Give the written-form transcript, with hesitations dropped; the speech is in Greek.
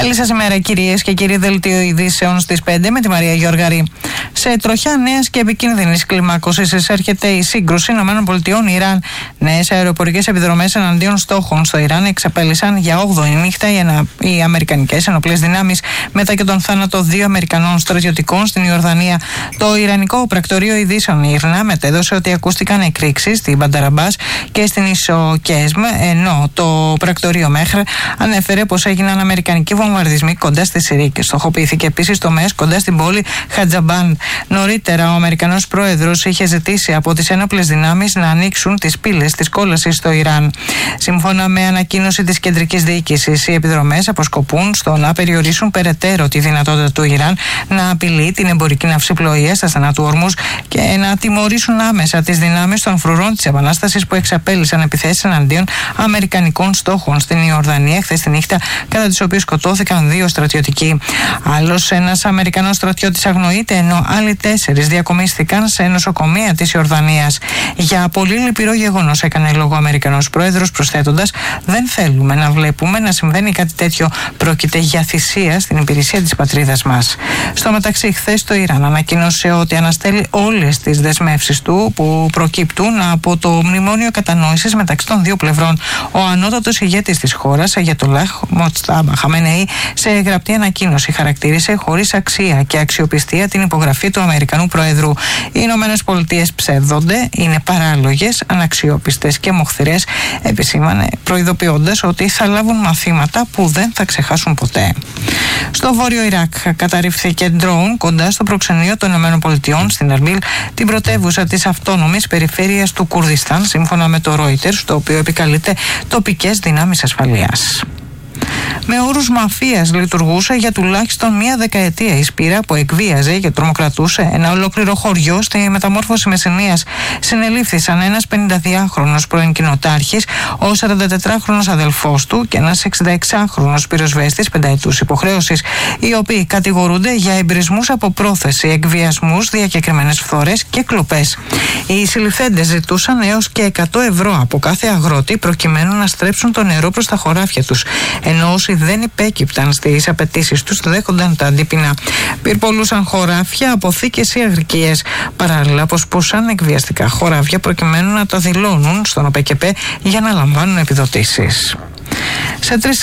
Καλή σας ημέρα, κυρίες και κύριοι. Δελτίο ειδήσεων στις 5 με τη Μαρία Γιώργαρη. Σε τροχιά νέας και επικίνδυνης κλιμάκωσης εισέρχεται η σύγκρουση ΗΠΑ-Ιράν. Νέες αεροπορικές επιδρομές εναντίον στόχων στο Ιράν εξαπέλυσαν για 8η νύχτα οι αμερικανικές ενοπλές δυνάμεις, μετά και τον θάνατο 2 Αμερικανών στρατιωτικών στην Ιορδανία. Το Ιρανικό πρακτορείο ειδήσεων ΙΡΝΑ μετέδωσε ότι ακούστηκαν εκρήξεις στην Μπανταραμπάς και στην Ισοκέσμ, ενώ το πρακτορείο Μέχρ ανέφερε πως έγιναν αμερικανικοί βομβαρδισμοί κοντά στη Συρία και στοχοποιήθηκε επίσης τομές κοντά στην πόλη Χατζαμπάν. Νωρίτερα, ο Αμερικανός πρόεδρος είχε ζητήσει από τις ένοπλες δυνάμεις να ανοίξουν τις πύλες της κόλασης στο Ιράν. Σύμφωνα με ανακοίνωση της κεντρικής διοίκησης, οι επιδρομές αποσκοπούν στο να περιορίσουν περαιτέρω τη δυνατότητα του Ιράν να απειλεί την εμπορική ναυσιπλοεία στα στενά του Ορμούζ και να τιμωρήσουν άμεσα τις δυνάμεις των φρουρών της Επανάστασης που εξαπέλυσαν επιθέσεις εναντίον αμερικανικών στόχων στην Ιορδανία χθες τη νύχτα, κατά τις οποίες σκοτώθηκαν 2 στρατιωτικοί. Άλλος ένας Αμερικανός στρατιώτης αγνοείται, ενώ άλλοι 4 διακομίστηκαν σε νοσοκομεία της Ιορδανίας. Για πολύ λυπηρό γεγονός έκανε λόγο ο Αμερικανός πρόεδρος, προσθέτοντας: «Δεν θέλουμε να βλέπουμε να συμβαίνει κάτι τέτοιο. Πρόκειται για θυσία στην υπηρεσία της πατρίδας μας». Στο μεταξύ, χθες το Ιράν ανακοίνωσε ότι αναστέλει όλες τις δεσμεύσεις του που προκύπτουν από το μνημόνιο κατανόησης μεταξύ των δύο πλευρών. Ο ανώτατος ηγέτης της χώρας, Αγιατολάχ Μοτστάμπα Χαμενεή, σε γραπτή ανακοίνωση χαρακτήρισε χωρίς αξία και αξιοπιστία την υπογραφή του Αμερικανού Προέδρου. Οι Ηνωμένες Πολιτείες ψεύδονται, είναι παράλογες, αναξιόπιστες και μοχθηρές, επισήμανε, προειδοποιώντας ότι θα λάβουν μαθήματα που δεν θα ξεχάσουν ποτέ. Στο βόρειο Ιράκ καταρρίφθηκε ντρόουν κοντά στο προξενείο των ΗΠΑ στην Ερμπίλ, την πρωτεύουσα της αυτόνομης περιφέρειας του Κουρδιστάν, σύμφωνα με το Reuters, το οποίο επικαλείται τοπικές δυνάμεις ασφαλείας. Με όρους μαφίας λειτουργούσε για τουλάχιστον μία δεκαετία η Σπύρα που εκβίαζε και τρομοκρατούσε ένα ολόκληρο χωριό στη Μεταμόρφωση Μεσσηνίας. Συνελήφθησαν ένας 52χρονος πρώην κοινοτάρχης, ο 44χρονος αδελφός του και ένας 66χρονος πυροσβέστης 5ετούς υποχρέωσης, οι οποίοι κατηγορούνται για εμπρισμούς από πρόθεση, εκβιασμούς, διακεκριμένες φθορές και κλοπές. Οι συλληφθέντες ζητούσαν έως και 100 ευρώ από κάθε αγρότη προκειμένου να στρέψουν το νερό προς τα χωράφια τους, ενώ όσοι δεν υπέκυπταν στις απαιτήσεις τους δέχονταν τα αντίπεινα. Πυρπολούσαν χωράφια, αποθήκες ή αγρικίες. Παράλληλα, αποσπούσαν εκβιαστικά χωράφια προκειμένου να τα δηλώνουν στον ΟΠΕΚΕΠΕ για να λαμβάνουν επιδοτήσεις. Σε 3